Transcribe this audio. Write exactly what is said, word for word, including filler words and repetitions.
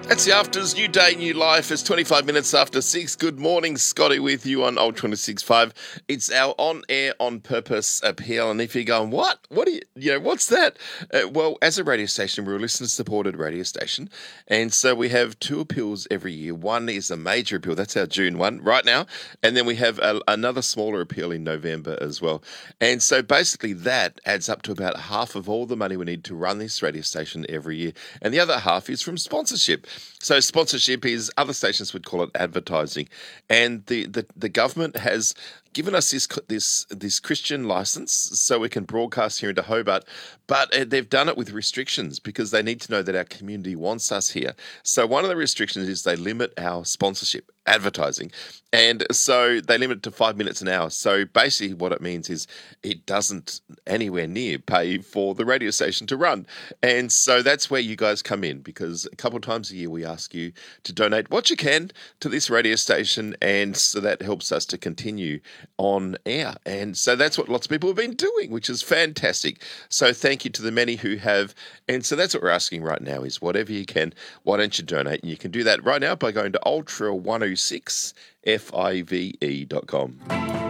That's the Afters, new day, new life. It's twenty-five minutes after six. Good morning, Scotty with you on Old twenty-six point five. It's our on-air, on-purpose appeal. And if you're going, what? What do you, you know, what's that? Uh, well, as a radio station, we're a listener-supported radio station. And so we have two appeals every year. One is a major appeal. That's our June one right now. And then we have a, another smaller appeal in November as well. And so basically that adds up to about half of all the money we need to run this radio station every year. And the other half is from sponsorship. So sponsorship is, other stations would call it advertising, and the, the, the government has given us this this this Christian license so we can broadcast here into Hobart, but they've done it with restrictions because they need to know that our community wants us here. So one of the restrictions is they limit our sponsorship advertising, and so they limit it to five minutes an hour. So basically what it means is it doesn't anywhere near pay for the radio station to run. And so that's where you guys come in, because a couple of times a year we ask you to donate what you can to this radio station, and so that helps us to continue on air. And so that's what lots of people have been doing, which is fantastic. So thank you to the many who have. And so that's what we're asking right now is whatever you can, why don't you donate? And you can do that right now by going to ultra one oh six five e dot com.